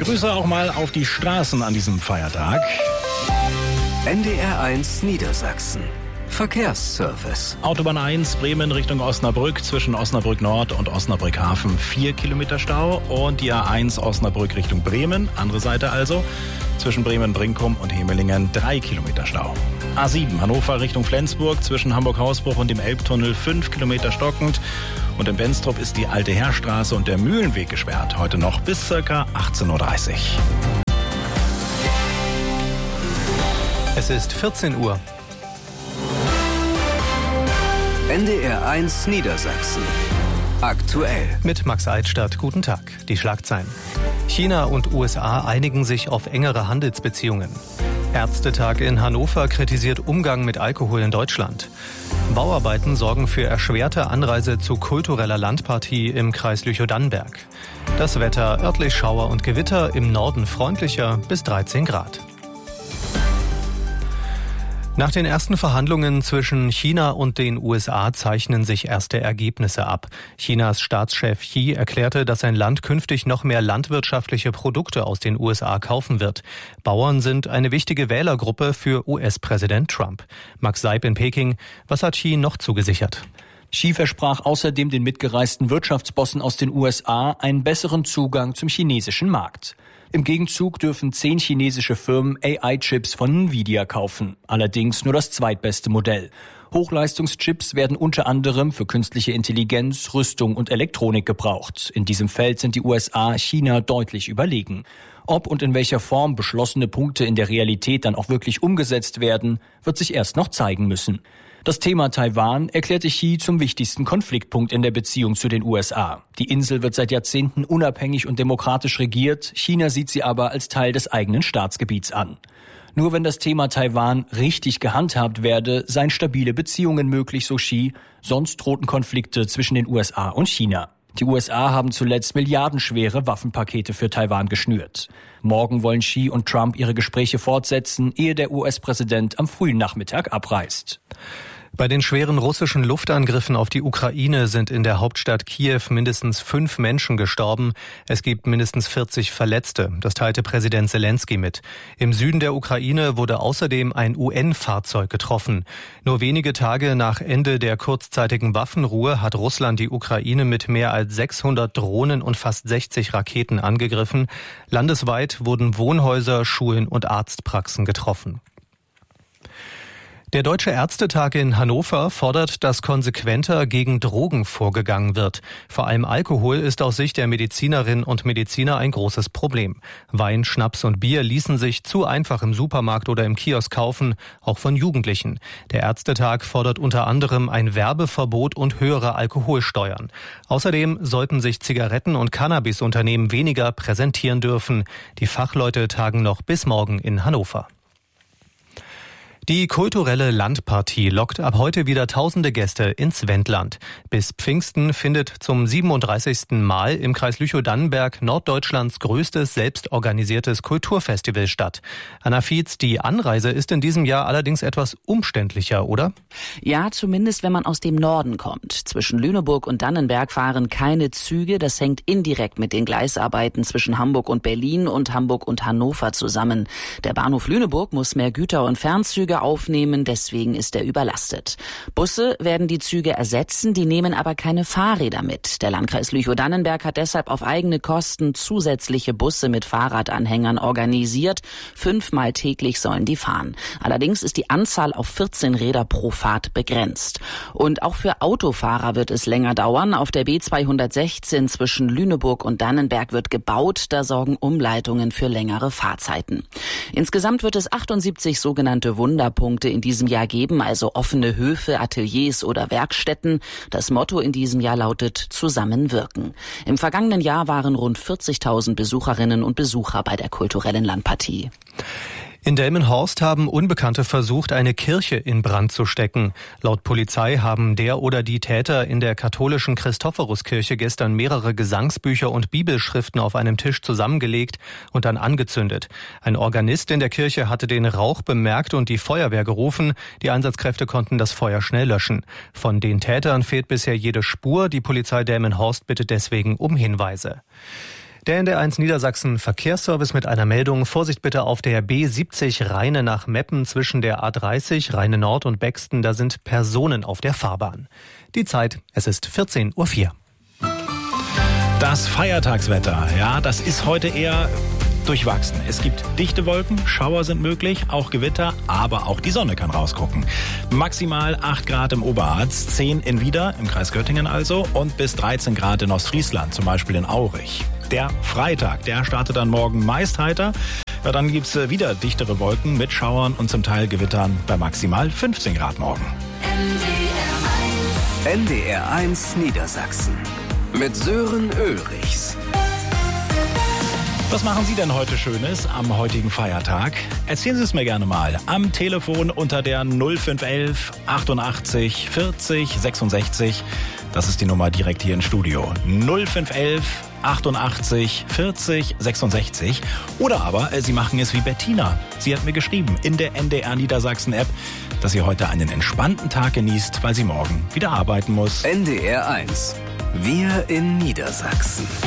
Grüße auch mal auf die Straßen an diesem Feiertag. NDR1 Niedersachsen. Verkehrsservice. Autobahn 1 Bremen Richtung Osnabrück, zwischen Osnabrück Nord und Osnabrück Hafen 4 Kilometer Stau. Und die A1 Osnabrück Richtung Bremen, andere Seite also, zwischen Bremen-Brinkum und Hemelingen 3 Kilometer Stau. A7 Hannover Richtung Flensburg, zwischen Hamburg-Hausbruch und dem Elbtunnel 5 Kilometer stockend. Und in Benstrup ist die Alte Heerstraße und der Mühlenweg gesperrt, heute noch bis ca. 18:30 Uhr. Es ist 14 Uhr. NDR1 Niedersachsen. Aktuell. Mit Max Eidstadt, guten Tag. Die Schlagzeilen. China und USA einigen sich auf engere Handelsbeziehungen. Ärztetag in Hannover kritisiert Umgang mit Alkohol in Deutschland. Bauarbeiten sorgen für erschwerte Anreise zu kultureller Landpartie im Kreis Lüchow-Dannenberg. Das Wetter, örtlich Schauer und Gewitter, im Norden freundlicher bis 13 Grad. Nach den ersten Verhandlungen zwischen China und den USA zeichnen sich erste Ergebnisse ab. Chinas Staatschef Xi erklärte, dass sein Land künftig noch mehr landwirtschaftliche Produkte aus den USA kaufen wird. Bauern sind eine wichtige Wählergruppe für US-Präsident Trump. Max Seib in Peking. Was hat Xi noch zugesichert? Xi versprach außerdem den mitgereisten Wirtschaftsbossen aus den USA einen besseren Zugang zum chinesischen Markt. Im Gegenzug dürfen 10 chinesische Firmen AI-Chips von Nvidia kaufen, allerdings nur das zweitbeste Modell. Hochleistungschips werden unter anderem für künstliche Intelligenz, Rüstung und Elektronik gebraucht. In diesem Feld sind die USA China deutlich überlegen. Ob und in welcher Form beschlossene Punkte in der Realität dann auch wirklich umgesetzt werden, wird sich erst noch zeigen müssen. Das Thema Taiwan erklärte Xi zum wichtigsten Konfliktpunkt in der Beziehung zu den USA. Die Insel wird seit Jahrzehnten unabhängig und demokratisch regiert. China sieht sie aber als Teil des eigenen Staatsgebiets an. Nur wenn das Thema Taiwan richtig gehandhabt werde, seien stabile Beziehungen möglich, so Xi. Sonst drohten Konflikte zwischen den USA und China. Die USA haben zuletzt milliardenschwere Waffenpakete für Taiwan geschnürt. Morgen wollen Xi und Trump ihre Gespräche fortsetzen, ehe der US-Präsident am frühen Nachmittag abreist. Bei den schweren russischen Luftangriffen auf die Ukraine sind in der Hauptstadt Kiew mindestens 5 Menschen gestorben. Es gibt mindestens 40 Verletzte. Das teilte Präsident Selenskyj mit. Im Süden der Ukraine wurde außerdem ein UN-Fahrzeug getroffen. Nur wenige Tage nach Ende der kurzzeitigen Waffenruhe hat Russland die Ukraine mit mehr als 600 Drohnen und fast 60 Raketen angegriffen. Landesweit wurden Wohnhäuser, Schulen und Arztpraxen getroffen. Der Deutsche Ärztetag in Hannover fordert, dass konsequenter gegen Drogen vorgegangen wird. Vor allem Alkohol ist aus Sicht der Medizinerinnen und Mediziner ein großes Problem. Wein, Schnaps und Bier ließen sich zu einfach im Supermarkt oder im Kiosk kaufen, auch von Jugendlichen. Der Ärztetag fordert unter anderem ein Werbeverbot und höhere Alkoholsteuern. Außerdem sollten sich Zigaretten- und Cannabisunternehmen weniger präsentieren dürfen. Die Fachleute tagen noch bis morgen in Hannover. Die kulturelle Landpartie lockt ab heute wieder tausende Gäste ins Wendland. Bis Pfingsten findet zum 37. Mal im Kreis Lüchow-Dannenberg Norddeutschlands größtes selbstorganisiertes Kulturfestival statt. Anna Fietz, die Anreise ist in diesem Jahr allerdings etwas umständlicher, oder? Ja, zumindest wenn man aus dem Norden kommt. Zwischen Lüneburg und Dannenberg fahren keine Züge. Das hängt indirekt mit den Gleisarbeiten zwischen Hamburg und Berlin und Hamburg und Hannover zusammen. Der Bahnhof Lüneburg muss mehr Güter- und Fernzüge aufnehmen, deswegen ist er überlastet. Busse werden die Züge ersetzen, die nehmen aber keine Fahrräder mit. Der Landkreis Lüchow-Dannenberg hat deshalb auf eigene Kosten zusätzliche Busse mit Fahrradanhängern organisiert. 5-mal täglich sollen die fahren. Allerdings ist die Anzahl auf 14 Räder pro Fahrt begrenzt. Und auch für Autofahrer wird es länger dauern. Auf der B216 zwischen Lüneburg und Dannenberg wird gebaut. Da sorgen Umleitungen für längere Fahrzeiten. Insgesamt wird es 78 sogenannte Wunderpunkte in diesem Jahr geben, also offene Höfe, Ateliers oder Werkstätten. Das Motto in diesem Jahr lautet Zusammenwirken. Im vergangenen Jahr waren rund 40.000 Besucherinnen und Besucher bei der kulturellen Landpartie. In Delmenhorst haben Unbekannte versucht, eine Kirche in Brand zu stecken. Laut Polizei haben der oder die Täter in der katholischen Christophoruskirche gestern mehrere Gesangsbücher und Bibelschriften auf einem Tisch zusammengelegt und dann angezündet. Ein Organist in der Kirche hatte den Rauch bemerkt und die Feuerwehr gerufen. Die Einsatzkräfte konnten das Feuer schnell löschen. Von den Tätern fehlt bisher jede Spur. Die Polizei Delmenhorst bittet deswegen um Hinweise. Der NDR1 Niedersachsen Verkehrsservice mit einer Meldung. Vorsicht bitte auf der B70 Rheine nach Meppen zwischen der A30 Rheine Nord und Bexten. Da sind Personen auf der Fahrbahn. Die Zeit, es ist 14:04 Uhr. Das Feiertagswetter, ja, das ist heute eher durchwachsen. Es gibt dichte Wolken, Schauer sind möglich, auch Gewitter, aber auch die Sonne kann rausgucken. Maximal 8 Grad im Oberharz, 10 in Wieder, im Kreis Göttingen also, und bis 13 Grad in Ostfriesland, zum Beispiel in Aurich. Der Freitag, der startet dann morgen meist heiter. Ja, dann gibt's wieder dichtere Wolken mit Schauern und zum Teil Gewittern bei maximal 15 Grad morgen. NDR1 Niedersachsen mit Sören Ulrichs. Was machen Sie denn heute Schönes am heutigen Feiertag? Erzählen Sie es mir gerne mal am Telefon unter der 0511 88 40 66. Das ist die Nummer direkt hier im Studio. 0511 88 40 66. Oder aber Sie machen es wie Bettina. Sie hat mir geschrieben in der NDR Niedersachsen App, dass sie heute einen entspannten Tag genießt, weil sie morgen wieder arbeiten muss. NDR1. Wir in Niedersachsen.